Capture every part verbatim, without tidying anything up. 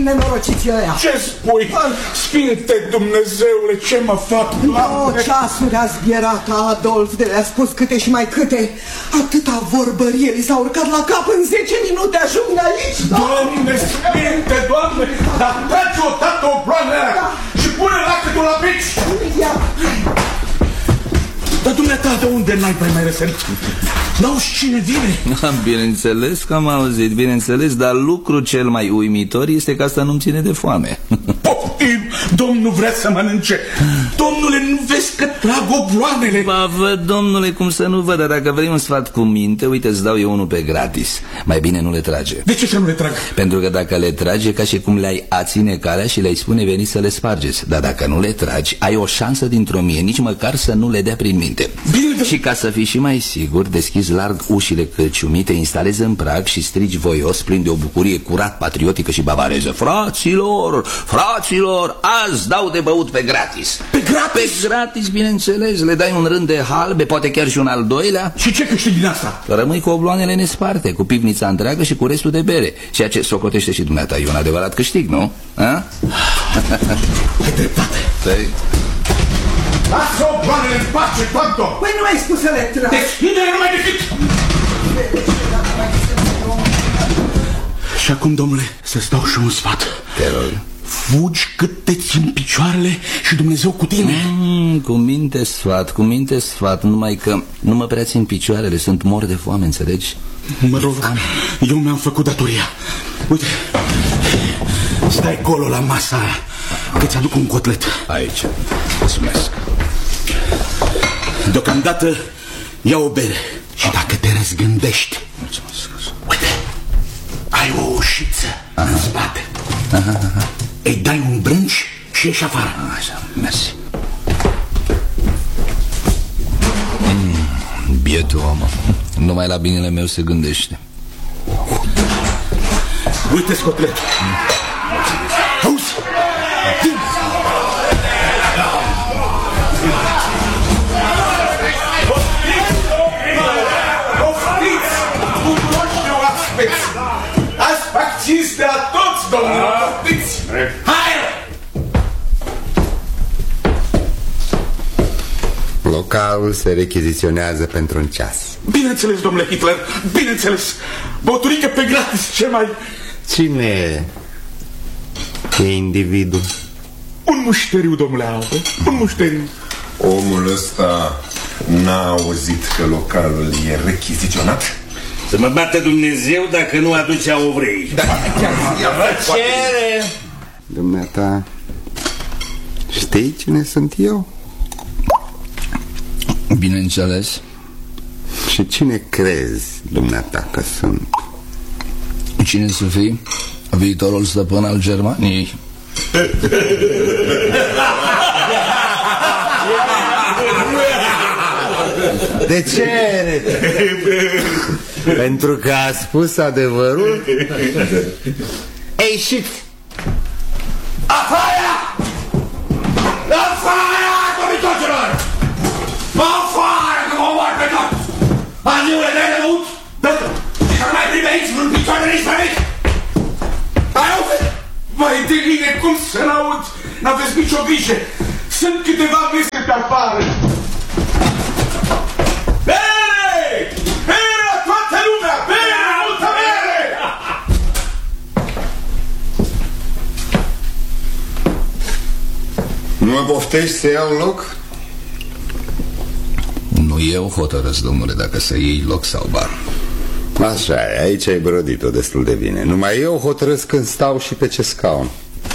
nenorociții ăia. Ce spui? Sfinte Dumnezeule, ce mă fac? Două ceasuri a zbierat Adolf de le-a spus câte și mai câte. Atâta vorbărie li s-a urcat la cap, în zece minute ajung aici. Doamne, Sfinte, Doamne, dar trage odată o broană și pune lacătul la pici. Dar dumneata, de unde n-ai mai răsărit? N-auzi cine vine? Bineînțeles că am auzit, bineînțeles, dar lucru cel mai uimitor este că asta nu-mi ține de foame. Poftim, domnul vrea să mănânce. Domnule, nu vezi că trag obloanele? Ba văd, domnule, cum să nu văd, dar dacă vrei un sfat cu minte, uite, îți dau eu unul pe gratis. Mai bine nu le trage. De ce să nu le trag? Pentru că dacă le trage, ca și cum le-ai aține calea și le-ai spune veni să le spargeți. Dar dacă nu le tragi, ai o șansă dintr-o mie, nici măcar să nu le dea prin minte. Bine, și ca să fii și mai sigur, deschizi larg ușile căciumii, te instalezi în prag și strigi voios, plin de o bucurie curat patriotică și bavareză: fraților, fraților, azi dau de băut pe gratis. Pe gratis? Pe gratis, bineînțeles, le dai un rând de halbe, poate chiar și un al doilea. Și ce câștigi din asta? Rămâi cu obloanele nesparte, cu pivnița întreagă și cu restul de bere. Ceea ce socotește și dumneata, e un adevărat câștig, nu? A? Ai dreptate. Păi... Lasă obloanele în pace, Panto! Păi nu ai spus să le tragi. Deschide-le, nu mai deschid! Și acum, domnule, să-ți dau și un sfat. Te rog. Fugi cât te țin picioarele și Dumnezeu cu tine. Mm, cu minte sfat, cu minte sfat. Numai că nu mă prea țin picioarele, sunt mor de foame, înțelegi? Mă rog, eu mi-am făcut datoria. Uite, stai colo la masa aia, că ți-aduc un cotlet. Aici, mulțumesc. Deocamdată ia o bere și dacă te răzgândești, uite, ai o ușiță Aha. în spate. Aha, aha. Îi dai un brânci și ieși afară. Așa, mersi. mm, Bietul om, numai la binele meu se gândește. Uite scotletul. Auzi? Vin! Azi fac cinste la toți, domnule, poftiți! Hai! Localul se rechiziționează pentru un ceas. Bineînțeles, domnule Hitler, bineînțeles. Băuturică pe gratis, ce mai... Cine e individul? Un mușteriu, domnule Albe, un mușteriu. Omul ăsta n-a auzit că localul e rechiziționat? Să mă bată Dumnezeu dacă nu aduce ovrei. Da, vă cere! Dumneata, știi cine sunt eu? Bineînțeles. Și cine crezi, dumneata, că sunt? Cine să fii? Viitorul stăpân al Germaniei. De ce? Pentru că a spus adevărul? Ei, și... Afară! Afară, domnitoților! Afară, că mă omoar pe tot! Aniule, de-ai de băut? Dă-te! Și nu mai primi aici vreun picioare nici pe mici! Ai auzit? Vai de mine, cum să n-aud? N-aveți nicio grijă! Sunt câteva mese pe afară! Bere! Bere la toată lumea! Bere! Multă bere! Nu mă poftești să iau loc? Nu eu hotărăsc, domnule, dacă să iei loc sau bar. Așa e, aici ai brodit-o destul de bine. Numai eu hotărăsc când stau și pe ce scaun.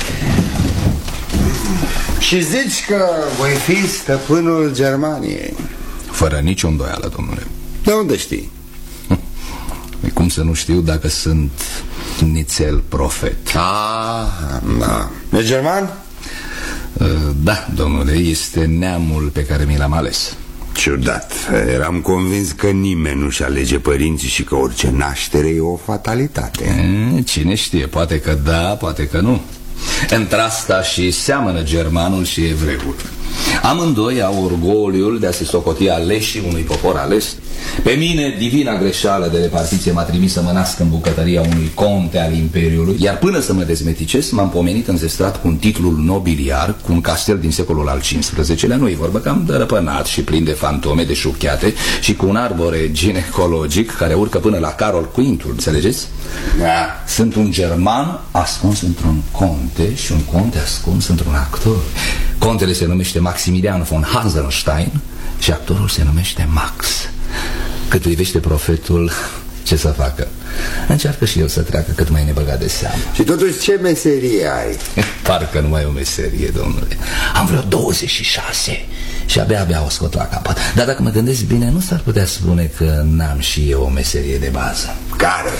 Și zici că voi fi stăpânul Germaniei? Fără nicio îndoială, domnule. De unde știi? Cum să nu știu dacă sunt nițel profet? Ah, da. E german? Da, domnule, este neamul pe care mi l-am ales. Ciudat, eram convins că nimeni nu-și alege părinții și că orice naștere e o fatalitate. e, Cine știe, poate că da, poate că nu. Între asta și seamănă germanul și evreul. Amândoi au orgoliul de a se socoti aleșii unui popor ales. Pe mine, divina greșeală de repartiție m-a trimis să mă nasc în bucătăria unui conte al Imperiului, iar până să mă dezmeticesc, m-am pomenit înzestrat cu un titlul nobiliar, cu un castel din secolul al cincisprezecelea, nu-i vorba că am dărăpânat și plin de fantome, de șuchiate, și cu un arbore ginecologic care urcă până la Carol Quintul, înțelegeți? Da. Sunt un german ascuns într-un conte și un conte ascuns într-un actor. Contele se numește Maximilian von Hansenstein și actorul se numește Max. Cât privește profetul, ce să facă? Încearcă și el să treacă cât mai nebăgat de seamă. Și totuși ce meserie ai? Parcă nu mai e o meserie, domnule. Am vreo douăzeci și șase și abia, abia o scot la capăt. Dar dacă mă gândesc bine, nu s-ar putea spune că n-am și eu o meserie de bază. Care?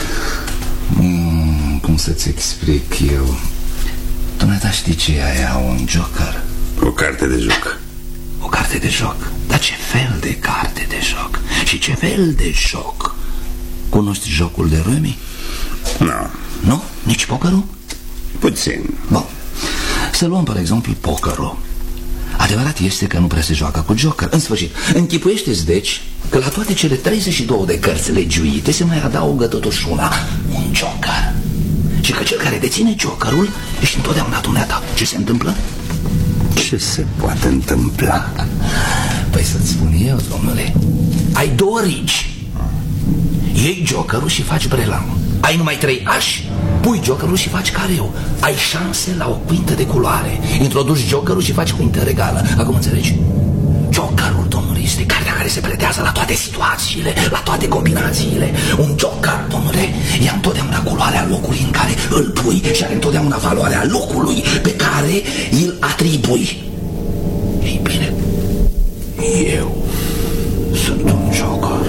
Mm, cum să-ți explic eu? Dumneata știi ce e aia, un joker? O carte de joc. O carte de joc? Dar ce fel de carte de joc? Și ce fel de joc? Cunoști jocul de râmi? Nu. Nu? Nici pokerul? Puțin. Bun. Să luăm, pe exemplu, pokerul. Adevărat este că nu prea se joacă cu joker. În sfârșit, închipuiește-ți deci că la toate cele treizeci și două de cărți legiuite se mai adaugă totuși una, un joker. Și că cel care deține jokerul ești întotdeauna dumneata. Ce se întâmplă? Ce se poate întâmpla? Păi să-ți spun eu, domnule, ai două rigi. Iei jokerul și faci brelan. Ai numai trei ași, pui jokerul și faci careu. Ai șanse la o quintă de culoare. Introduci jokerul și faci quintă regală. Acum înțelegi? Jokerul, domnule, este cartea care se pretează la toate situațiile, la toate combinațiile. Un joker, domnule, ia întotdeauna culoarea locului în care îl pui și are întotdeauna valoarea locului pe care îl atribui. Ei bine, eu sunt un joker.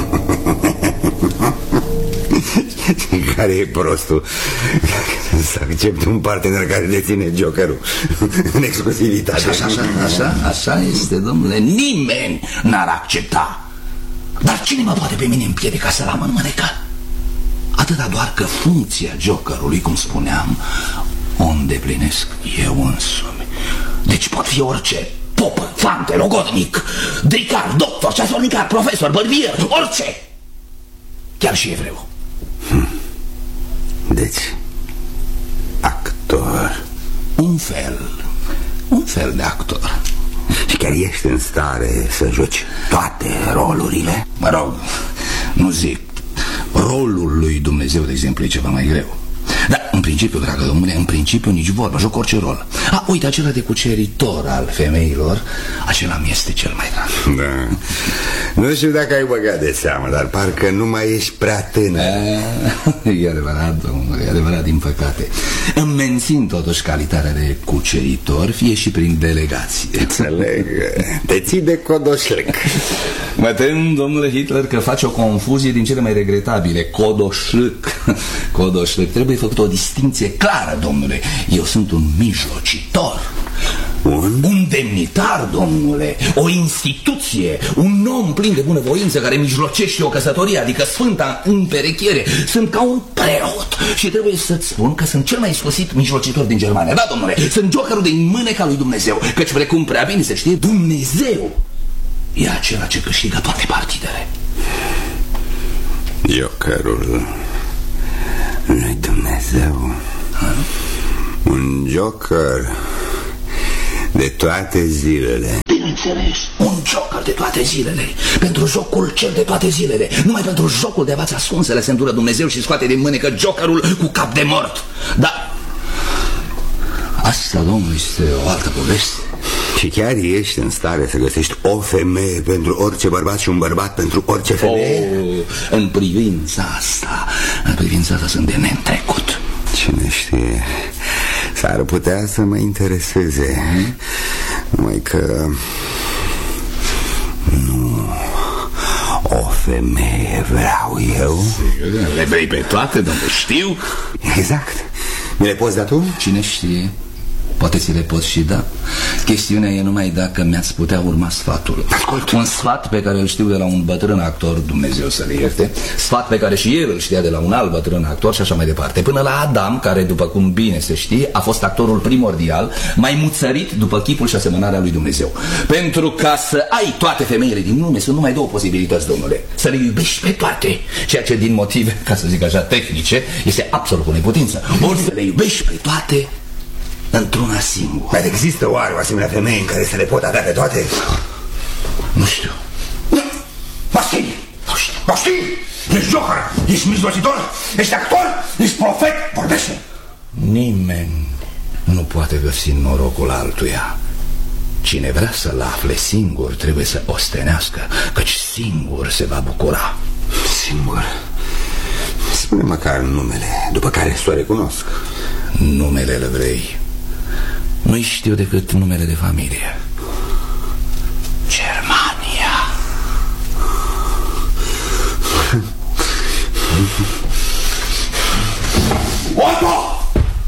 Care e prostul? Să accept un partener care deține jokerul în exclusivitate. Așa, așa, așa, așa este, domnule. Nimeni n-ar accepta. Dar cine mă poate pe mine împiedica să-l am în mânecă? Atâta doar că funcția jokerului, cum spuneam, o îndeplinesc eu însumi. Deci pot fi orice: popă, fante, logodnic, dricar, doctor, ceasornicar, profesor, bărbier, orice. Chiar și evreu. Hmm. Deci, actor. Un fel, un fel de actor. Și chiar ești în stare să joci toate rolurile? Mă rog, nu zic. Rolul lui Dumnezeu, de exemplu, e ceva mai greu. Dar, în principiu, dragă domnule, în principiu nici vorba, joc orice rol. A, uite, acela de cuceritor al femeilor, acela mi este cel mai drag. Da. Nu știu dacă ai băgat de seamă, dar parcă nu mai ești prea tânăr. E, e adevărat, domnule, e adevărat, din păcate. Îmi mențin totuși calitatea de cuceritor, fie și prin delegație. Înțeleg, te ții de codoșlec. Mă tem, domnule Hitler, că face o confuzie din cele mai regretabile. Codoșlec. Codoșlec. Trebuie făcut o distinție clară, domnule. Eu sunt un mijlocitor. Un? Un demnitar, domnule. O instituție. Un om plin de bunăvoință care mijlocește o căsătorie, adică sfânta împerechiere. Sunt ca un preot. Și trebuie să-ți spun că sunt cel mai iscusit mijlocitor din Germania. Da, domnule, sunt jokerul din mâneca lui Dumnezeu. Căci, precum prea bine se știe, Dumnezeu e acela ce câștigă toate partidele. Jokerul lui Dumnezeu. Ha? Un joker de toate zilele. Bineînțeles, un joker de toate zilele. Pentru jocul cel de toate zilele. Numai pentru jocul de vață ascunsele se îndură Dumnezeu și scoate din mânecă jokerul cu cap de mort. Dar asta, domnul, este o altă poveste. Și chiar ești în stare să găsești o femeie pentru orice bărbat și un bărbat pentru orice femeie? Oh, în privința asta, în privința asta sunt de neîntrecut. Cine știe, s-ar putea să mă intereseze. hmm? Numai că nu o femeie vreau eu. Le vrei pe toate, domnule, știu. Exact. Mi le poți da tu? Cine știe? Poate ți le pot și da. Chestiunea e numai dacă mi-ați putea urma sfatul. Ascult. Un sfat pe care îl știu de la un bătrân actor, Dumnezeu să-l ierte. Sfat pe care și el îl știa de la un alt bătrân actor și așa mai departe. Până la Adam, care, după cum bine se știe, a fost actorul primordial, mai muțărit după chipul și asemănarea lui Dumnezeu. Pentru ca să ai toate femeile din lume, sunt numai două posibilități, domnule. Să le iubești pe toate, ceea ce din motive, ca să zic așa, tehnice, este absolut cu neputință. Ori să le iubești pe toate într-una singură. Dar există oare o asemenea femeie în care să le pot avea pe toate? Nu știu. Vasili! Vasili! Ești joker, ești mijlocitor, ești actor, ești profet, vorbește! Nimeni nu poate găsi norocul altuia. Cine vrea să-l afle singur trebuie să ostenească, căci singur se va bucura. Singur? Spune măcar numele, după care să o recunosc. Numele îl vrei. Nu-i știu decât numele de familie. Germania. Otto!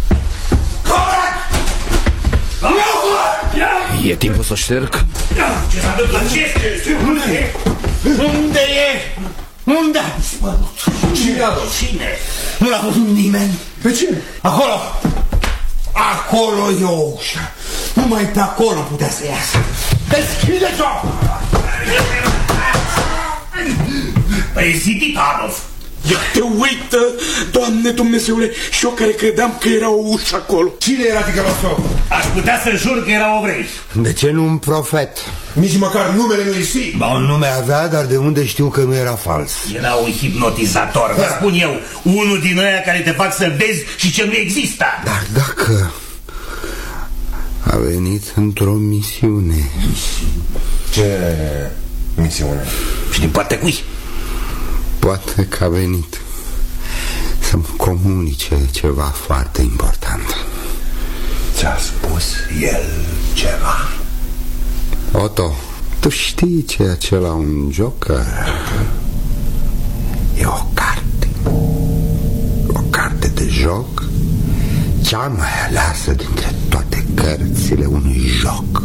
Camerad! E timpul să o șterg? Ce s-a întâmplat? Ce este? Unde e? Unde e? Unde a dispărut? Cine a fost? Cine? Nu l-a văzut nimeni. Pe cine? Acolo! Acolo e o ușă. Numai pe acolo putea să iasă. Deschide-ți-o! Prezidit, Adolf! Ia te uită, Doamne Dumnezeule, și eu care credeam că era o ușă acolo. Cine era ticălosul? Aș putea să jur că erau evrei. De ce nu un profet? Nici măcar numele nu-i si. Ba, un nume avea, dar de unde știu că nu era fals? Era un hipnotizator, vă spun eu. Unul din ăia care te fac să vezi și ce nu există. Dar dacă a venit într-o misiune. Ce misiune? Și din partea cui? Poate că a venit să-mi comunice ceva foarte important. Ți-a spus el ceva? Otto, tu știi ce e acela un joker? E o carte. O carte de joc, cea mai aleasă dintre toate cărțile unui joc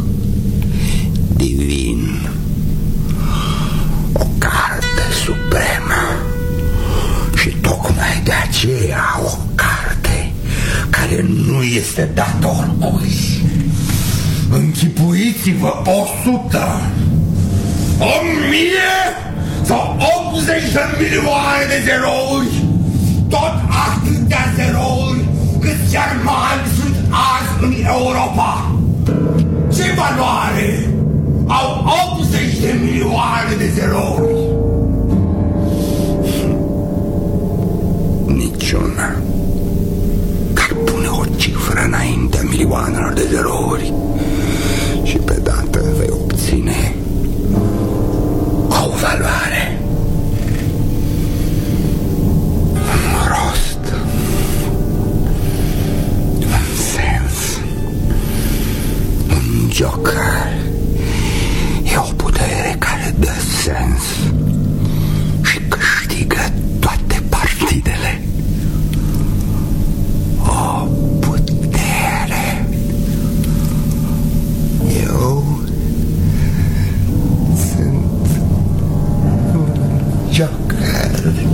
divin. O carte supremă. Și tocmai de aceea o carte care nu este dată oricui. Închipuiți-vă o sută, o mie sau optzeci de milioane de zerouri, tot atâtea zerouri câți germani sunt azi în Europa. Ce valoare au optzeci de milioane de zerouri? Niciuna. Dar pune o cifră înaintea milioanelor de zerouri și pe dată vei obține o valoare, un rost, un sens, un joker. E o putere care dă sens